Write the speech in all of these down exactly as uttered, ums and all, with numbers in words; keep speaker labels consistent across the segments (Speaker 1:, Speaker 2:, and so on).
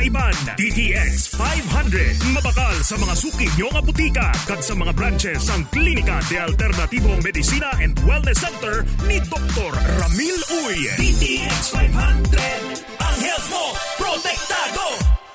Speaker 1: Kaiban D T X five hundred. Mabakal sa mga suki nyo nga butika kag sa mga branches ang Klinika de Alternatibong Medicina and Wellness Center ni Doktor Ramil Uy. D T X five hundred. Ang health mo, protektado!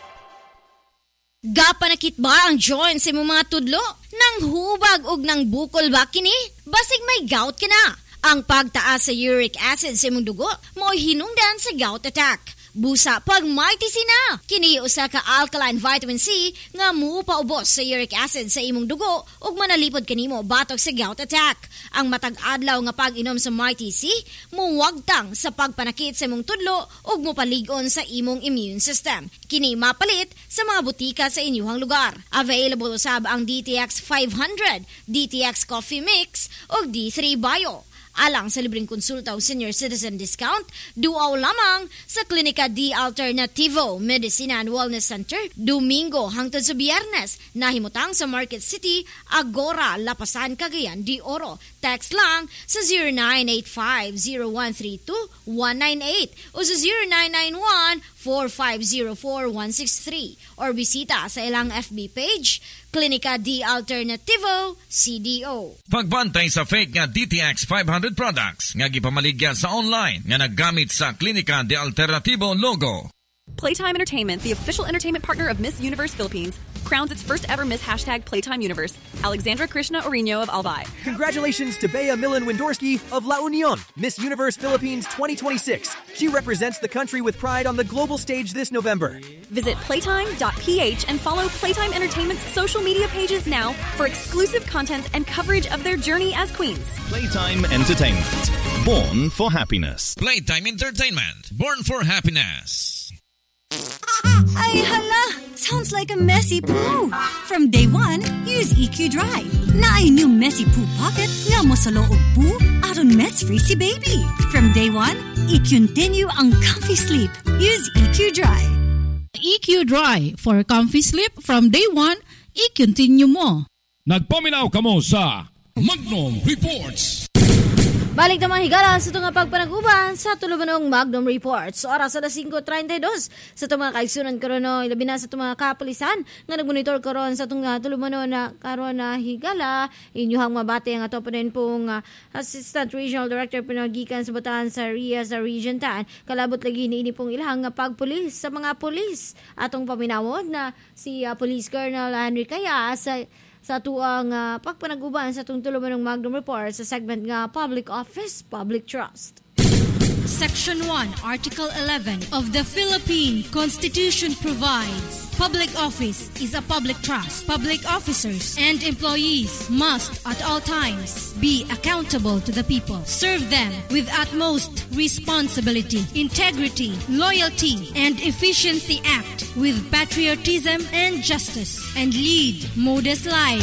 Speaker 2: Gapanakit ba ang joints sa mga tudlo? Nang hubag og nang bukol ba kini? Basig may gout ka na. Ang pagtaas sa uric acid sa imong dugo mo hinungdan sa gout attack. Busa pag may tisina, kini usa ka alkaline vitamin C nga mupaubos sa uric acid sa imong dugo ug manalipod kanimo batok sa gout attack. Ang matag adlaw nga pag-inom sa Mighty C muwagtang sa pagpanakit sa imong tudlo ug mopalig-on sa imong immune system. Kini mapalit sa mga butika sa inyong lugar. Available usab ang D T X five hundred, D T X Coffee Mix ug D three Bio. Alang sa libreng konsulta o senior citizen discount, duaw lamang sa Klinika D Alternativo Medicina and Wellness Center, Domingo hangtod sa Biyernes, nahimutang sa Market City, Agora, Lapasan, Cagayan de Oro. Text lang sa zero nine eight five zero one three two one nine eight o sa zero nine nine one four five zero four one six three or bisita sa ilang F B page, Klinika D Alternativo C D O.
Speaker 3: Pagbantay sa fake nga D T X five hundred products nga gipamaligya sa online nga naggamit sa Klinika D Alternativo logo.
Speaker 4: Playtime Entertainment, the official entertainment partner of Miss Universe Philippines, crowns its first ever Miss Hashtag Playtime Universe, Alexandra Krishna Orino of Albay.
Speaker 5: Congratulations to Bea Millen Windorski of La Union, Miss Universe Philippines twenty twenty-six. She represents the country with pride on the global stage this November.
Speaker 4: Visit playtime dot p h and follow Playtime Entertainment's social media pages now for exclusive content and coverage of their journey as queens.
Speaker 6: Playtime Entertainment, born for happiness.
Speaker 3: Playtime Entertainment, born for happiness.
Speaker 7: Ay, hala! Sounds like a messy poo. From day one, use E Q Dry. Na ay new messy poo pocket nga mo sa loob poo aron mess-free si baby. From day one, i-continue ang comfy sleep. Use E Q Dry.
Speaker 8: E Q Dry for comfy sleep from day one, i-continue mo.
Speaker 9: Nagpaminaw kamo sa Magnum Reports.
Speaker 2: Balik na mga higala sa itong pagpanaguban sa tulumanong Magnum Reports. Oras alas five thirty-two sa itong mga kaigsunan karon no, ilabi na sa itong mga kapulisan nga nagmonitor karon sa itong uh, tulumanon na karon na higala. Inyuhang mabati ang ato pa rin pong uh, Assistant Regional Director pinagikan sa Batan sa R I A sa Region ten. Kalabot lagi ni ini pong ilahang pagpulis sa mga pulis. Atong paminawod na si uh, Police Colonel Henry Kaya sa sa tuang uh, pagpanaguban sa itong tulumanong Magnum Report sa segment nga Public Office, Public Trust.
Speaker 10: Section one, Article eleven of the Philippine Constitution provides, public office is a public trust. Public officers and employees must at all times be accountable to the people, serve them with utmost responsibility, integrity, loyalty, and efficiency, act with patriotism and justice, and lead modest life.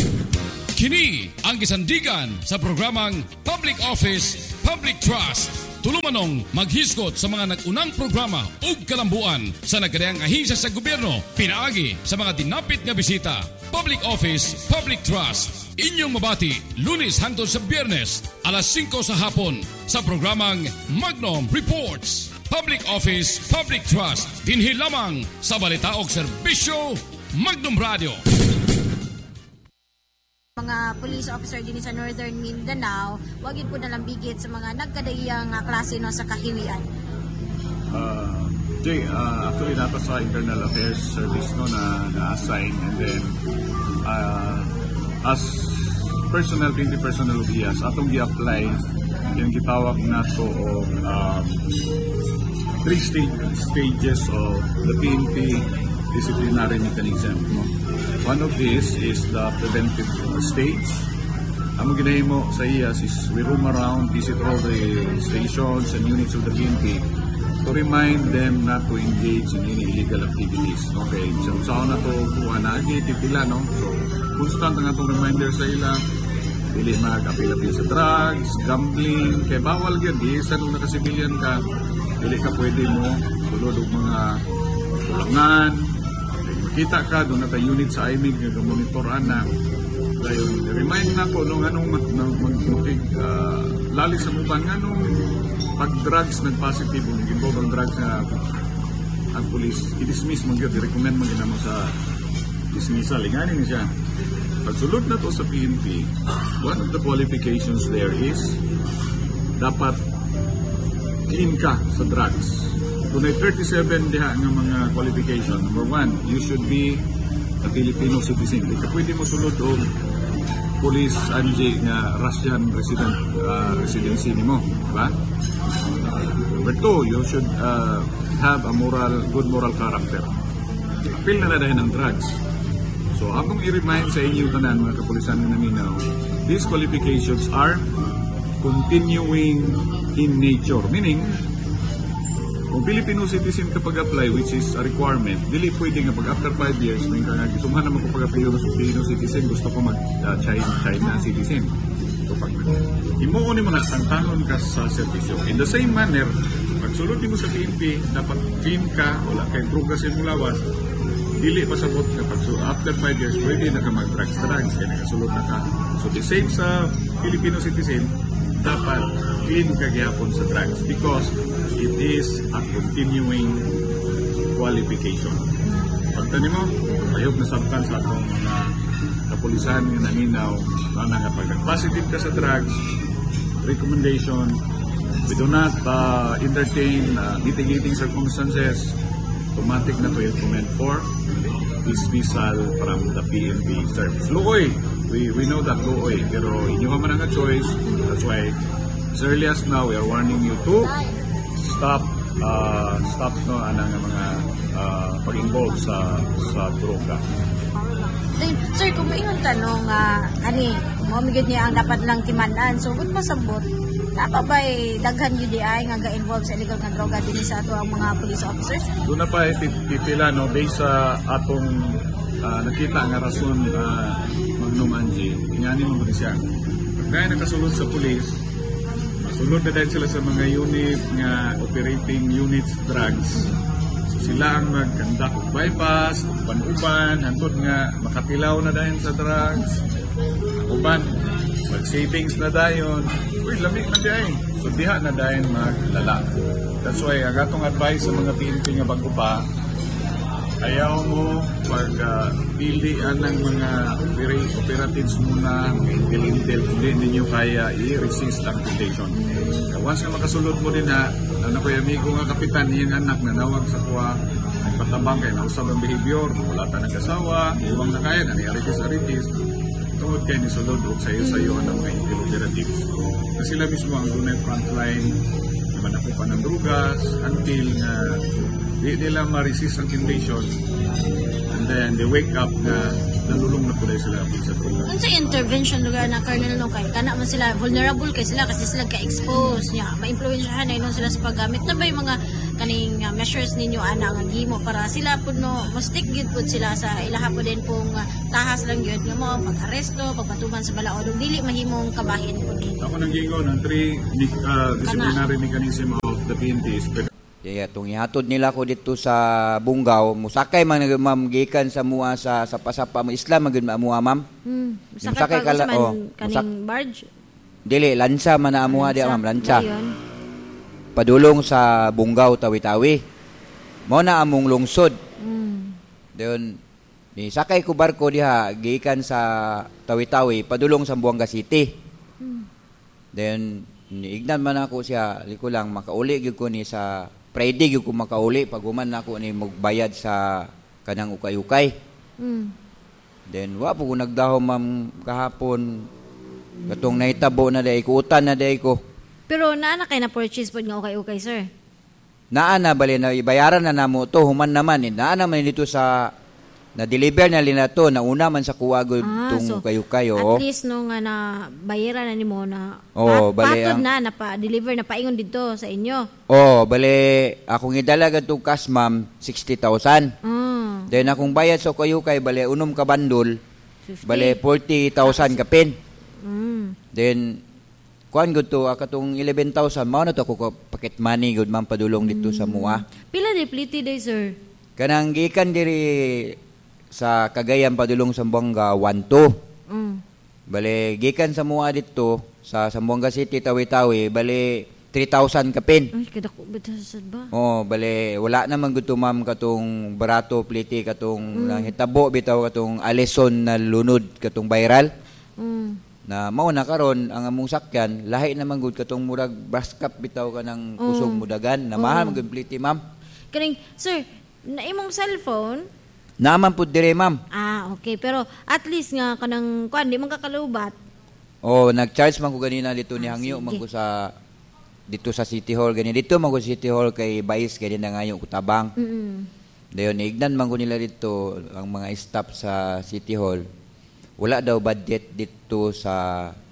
Speaker 9: Kini ang gisandigan sa programang Public Office, Public Trust. Tulumanong maghisgot sa mga nag-unang programa ug kalambuan sa nagkadayang ahensya sa gobyerno pinaagi sa mga dinapit nga bisita. Public Office, Public Trust. Inyong mabati, Lunes hangtod sa Biyernes, alas five sa hapon sa programang Magnum Reports. Public Office, Public Trust. Dinhi lamang sa balita og serbisyo Magnum Radio.
Speaker 2: Mga police officer din sa Northern Mindanao, wag yun po nalambigit sa mga nagkadaiyang uh, klase no, sa kahilian.
Speaker 11: Uh, Jay, uh, actually nato sa Internal Affairs Service no, na na-assign, and then uh, as personnel, twenty personnel of I A S, atong gi-apply yung gitawag nato o um, three stage, stages of the P N P disciplinary mechanism. No? One of these is the preventive stage. Ang ginahimo sa I A S is we roam around, visit all the stations and units of the P N P to remind them not to engage in any illegal activities. Okay, so saan na to kuha na, titila, no? So, constant ang atong reminder sa ila, dili mag-apil-apil sa drugs, gambling, kaya bawal yun, di sa nung nakasibilyan ka, dili ka pwede mo, tulod ng mga tulangan, kita ka, doon na tayo unit sa I M I G, nag-monitoran na. Dahil, remind na ko, nung anong mag-mukig, uh, lali sa muban, anong pag-drugs nag-positive, nag-involve ang drugs na ang police i-dismiss mo gyud, i-recommend mo gyud namo sa dismissal. Ingani ni siya. Pagsulod na to sa P N P, one of the qualifications there is dapat clean ka sa drugs. Kung may thirty-seven diha nga mga qualification, number one, you should be a Filipino citizen. Di ka pwede mo sulod o police anji nga Russian resident uh, residency nimo, diba? Number two, you should uh, have a moral, good moral character. Appeal na na dahil ng drugs. So, akong i-remind sa inyo tanan mga kapulisan ng Mindanao, these qualifications are continuing in nature. Meaning, kung Filipino citizen ka pag-apply, which is a requirement, dili pwede nga pag after five years, may ka nga, gisumhan naman ko pag-Filipino citizen, gusto ko mag-China uh, China citizen. So, pag imuunin mo na, tangtangon ka sa servisyo. In the same manner, pag sulod mo sa P N P, dapat clean ka, wala kay drugas yung lawas, dili pasabot ka pag so after five years, pwede na ka mag-drugs drugs, kaya nakasulod na ka. So, the same sa Filipino citizen, dapat clean ka gyapon sa drugs because it is a continuing qualification. Pagtani mo, ayok na sabtan sa atong mga kapulisan nga naminaw na nga pag positive ka sa drugs, recommendation, we do not uh, entertain uh, mitigating circumstances, automatic na to recommend for dismissal from the P N P service. Luoy, we, we know that luoy, pero inyo ka man ang choice, that's why as early as now, we are warning you to stop uh, stop no anang mga uh, pag-involve sa sa droga.
Speaker 2: Then, sir, kung may yung tanong uh, ani, mo migid niya ang dapat lang timanan, so good pasabot napa ba daghan yun di ay nga ga-involve sa illegal nga droga din sa ato ang mga police officers?
Speaker 11: Doon na pa ipipila no based sa atong uh, nakita nga rason uh, Magnum Angie, ingani mo ba siya kaya nakasulod sa police. Sunod na dahil sila sa mga unit nga operating units drugs. So sila ang mag-conduct of bypass, uban-uban, hantod nga makatilaw na dahil sa drugs. Ang uban, mag-savings na dayon. Uy, lamig na dahil. So diha na dahil maglala. That's why, ang atong advice sa mga P N P nga bago pa, ayaw mo pag uh, pilian ng mga operate, operatives muna, intel-intel, hindi ninyo kaya i-resist ang temptation. Uh, once na makasulod mo din ha, ano ko yung amigo nga kapitan, yung anak na nawag sa kuha, nagpatabang kayo, nausap ang behavior, wala ta nag-asawa, iwang na kaya, nani-aritis-aritis, tungod kayo ni sulod o sayo-sayo ang mga intel operatives. Kasi sila mismo ang dunay frontline, naman ako pa ng drugas, until na di nila ma-resist ang temptation and then they wake up na nalulong na po dahil sila sa droga.
Speaker 2: Ano sa intervention lugar na Colonel no kay kana man sila vulnerable kay sila kasi sila ka-expose niya ma-influensyahan na inon sila sa paggamit na ba yung mga kaning uh, measures ninyo ana nga gimo para sila pud no mo-stick gid pud sila sa ilaha po din pong uh, tahas lang gyud nga mo pag-aresto pagpatuman sa balaod dili mahimong kabahin pud.
Speaker 11: Ako nang gingon ang three uh, disciplinary mechanism of the P N P is
Speaker 12: kaya itong ihatod nila ko dito sa Bungaw, musakay man ma'am gikan sa mua sa sapa-sapa mo Islam magud mua ma'am.
Speaker 2: Hmm. Musakay ka man oh, kaning musak- barge.
Speaker 12: Dili lansa man na amuha di ma'am lansa. Padulong sa Bungaw Tawi-Tawi. Mao na among lungsod. Hmm. Dayon ni sakay ko barko diha gikan sa Tawi-Tawi padulong sa Buanga City. Hmm. Then niignan man ako siya, liko lang makauli gyud ko ni sa Friday gyud ko makauli pag human nako ni magbayad sa kanang ukay-ukay. Mm. Then wa po ko nagdaho ma'am kahapon. Katong nahitabo na day ko, utan na day ko.
Speaker 2: Pero naa na kay na purchase pod nga ukay-ukay sir.
Speaker 12: Naa na bali na ibayaran na namo to human naman eh. Naa naman dito sa na-deliver na lina to, nauna man sa kuwagod ah, tong so, kayo-kayo.
Speaker 2: At least nung uh, na bayaran na ni mo na
Speaker 12: oh,
Speaker 2: pat,
Speaker 12: bali,
Speaker 2: patod na, napa-deliver na paingon dito sa inyo.
Speaker 12: Oh, bali, akong idalaga itong cash ma'am, sixty thousand. Mm. Then akong bayad sa kayo-kayo, bali, unom ka bandol, fifty. Bali, forty thousand kapin. Mm. Then, kuan gud to, akatong eleven thousand, mao na to ako pocket money gud ma'am padulong mm. dito sa mua.
Speaker 2: Pila deplete day, sir?
Speaker 12: Kanang gikan diri sa Cagayan padulong sa Sambuanga one two. Mm. Bale gikan sa mua dito sa Sambuanga City Tawi-Tawi bale three thousand kapin.
Speaker 2: Ay, kadako ba sad ba?
Speaker 12: Oo, bale, wala naman gusto ma'am katong barato, pliti, katong
Speaker 2: Mm.
Speaker 12: nangitabo, bitaw katong alison na lunod, katong viral.
Speaker 2: Mm.
Speaker 12: Na mao na karon ang among sakyan, lahi naman gud katong murag baskap bitaw ka ng kusog
Speaker 2: Mm.
Speaker 12: mudagan. Na
Speaker 2: Oo.
Speaker 12: mahal man gud pliti, ma'am.
Speaker 2: Kaning, sir, na imong cellphone,
Speaker 12: Naman pud dire, ma'am.
Speaker 2: ah, okay, pero at least nga kanang kuan di man kakalubat.
Speaker 12: Oh, nag-charge man ko ganina dito ni Hangyo
Speaker 2: sige.
Speaker 12: man ko sa dito sa City Hall ganina. Dito man ko sa City Hall kay Bais kay na ngayon kutabang.
Speaker 2: Mm.
Speaker 12: Dayon ignan man ko nila dito ang mga staff sa City Hall. Wala daw budget dito sa